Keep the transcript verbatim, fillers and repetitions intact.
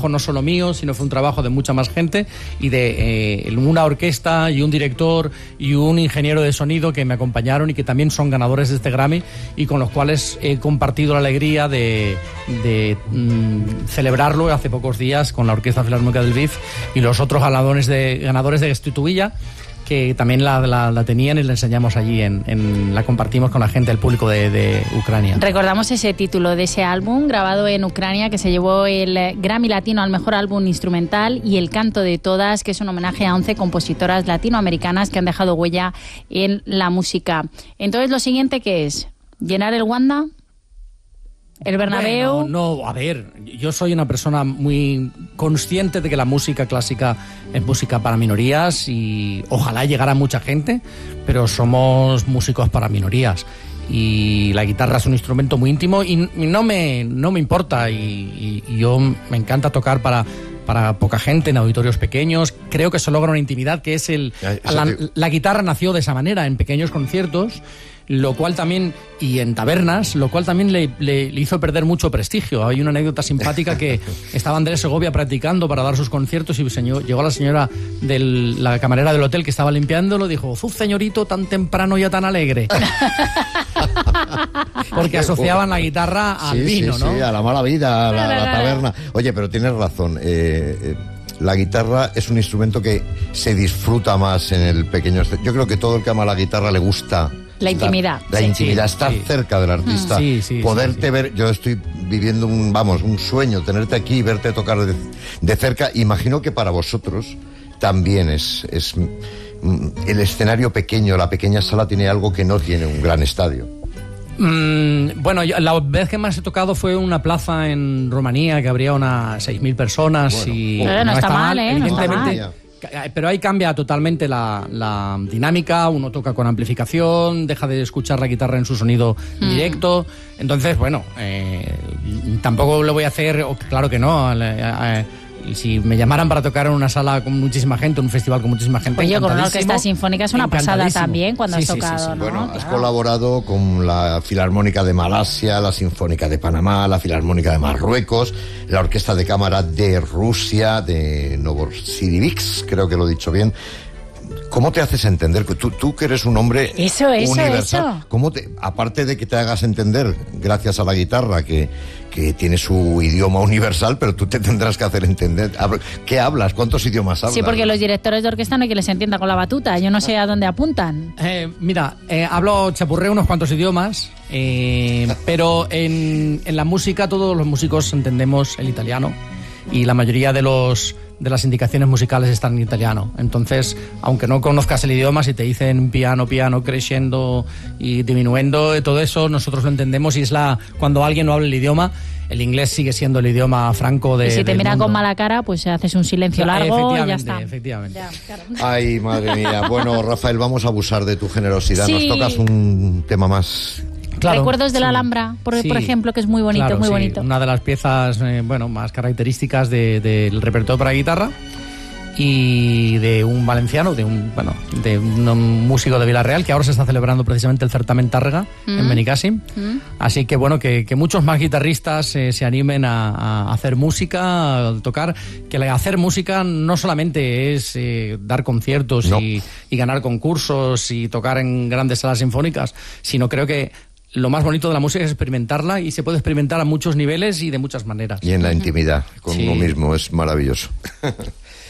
trabajo no solo mío, sino fue un trabajo de mucha más gente y de eh, una orquesta y un director y un ingeniero de sonido que me acompañaron y que también son ganadores de este Grammy y con los cuales he compartido la alegría de, de mm, celebrarlo hace pocos días con la Orquesta Filarmónica del B I F y los otros ganadores de, ganadores de Gestituilla, que también la, la, la tenían y la enseñamos allí, en, en, la compartimos con la gente, el público de, de Ucrania. Recordamos ese título de ese álbum grabado en Ucrania que se llevó el Grammy Latino al mejor álbum instrumental, y El canto de todas, que es un homenaje a once compositoras latinoamericanas que han dejado huella en la música. Entonces, lo siguiente, ¿qué es? ¿Llenar el Wanda? ¿El Bernabéu? Bueno, no, a ver, yo soy una persona muy consciente de que la música clásica es música para minorías y ojalá llegara a mucha gente, pero somos músicos para minorías y la guitarra es un instrumento muy íntimo y, y no me no me importa y, y, y yo me encanta tocar para para poca gente en auditorios pequeños. Creo que se logra una intimidad que es el la, la guitarra nació de esa manera, en pequeños conciertos, lo cual también, y en tabernas, lo cual también le, le, le hizo perder mucho prestigio. Hay una anécdota simpática que estaba Andrés Segovia practicando para dar sus conciertos y señor, llegó la señora de la camarera del hotel que estaba limpiándolo, dijo: ¡Uf, señorito, tan temprano y tan alegre! Porque asociaban la guitarra al sí, vino, sí, ¿no? Sí, a la mala vida, a la, a la taberna. Oye, pero tienes razón, eh, eh, la guitarra es un instrumento que se disfruta más en el pequeño... Yo creo que todo el que ama la guitarra le gusta... La intimidad. La, la sí, intimidad, sí, estar sí. cerca del artista, sí, sí, poderte sí, sí. ver. Yo estoy viviendo un, vamos, un sueño, tenerte aquí y verte tocar de, de cerca. Imagino que para vosotros también es, es el escenario pequeño, la pequeña sala tiene algo que no tiene un gran estadio. Mm, bueno, yo, la vez que más he tocado fue una plaza en Rumanía que habría unas seis mil personas. Bueno, y no, no está mal, ¿eh? No está mal. Pero ahí cambia totalmente la, la dinámica, uno toca con amplificación, deja de escuchar la guitarra en su sonido mm. directo, entonces, bueno, eh, tampoco lo voy a hacer, claro que no, eh, eh, si me llamaran para tocar en una sala con muchísima gente, en un festival con muchísima gente, oye, con una orquesta sinfónica es una pasada también cuando sí, has sí, tocado, sí, sí. ¿no? Bueno, claro. has colaborado con la Filarmónica de Malasia, la Sinfónica de Panamá, la Filarmónica de Marruecos, la Orquesta de Cámara de Rusia, de Novosibirsk, creo que lo he dicho bien. ¿Cómo te haces entender? Tú, tú que eres un hombre eso, eso, universal, eso. ¿cómo te, aparte de que te hagas entender gracias a la guitarra, que, que tiene su idioma universal, pero tú te tendrás que hacer entender? ¿Qué hablas? ¿Cuántos idiomas hablas? Sí, porque los directores de orquesta no hay que les entienda con la batuta. Yo no sé a dónde apuntan. Eh, mira, eh, hablo, chapurreo unos cuantos idiomas, eh, pero en, en la música todos los músicos entendemos el italiano y la mayoría de los... de las indicaciones musicales están en italiano. Entonces, aunque no conozcas el idioma, si te dicen piano, piano, crescendo y diminuendo, todo eso nosotros lo entendemos y es la cuando alguien no habla el idioma, el inglés sigue siendo el idioma franco de y si te del miran mundo. Con mala cara, pues haces un silencio largo y ya está. Efectivamente, ya, claro. Ay, madre mía. Bueno, Rafael, vamos a abusar de tu generosidad. Sí. Nos tocas un tema más... Claro, Recuerdos de la sí. Alhambra, por, Sí. por ejemplo, que es muy bonito, Claro, muy sí. bonito. Una de las piezas eh, bueno, más características de, del repertorio para guitarra y de un valenciano, de un bueno, de un músico de Villarreal, que ahora se está celebrando precisamente el certamen Tárrega mm. en Benicàssim. Mm. Así que bueno, que, que muchos más guitarristas eh, se animen a, a hacer música, a tocar, que hacer música no solamente es eh, dar conciertos no. y, y ganar concursos y tocar en grandes salas sinfónicas, sino creo que lo más bonito de la música es experimentarla y se puede experimentar a muchos niveles y de muchas maneras. Y en la intimidad, con sí. uno mismo, es maravilloso.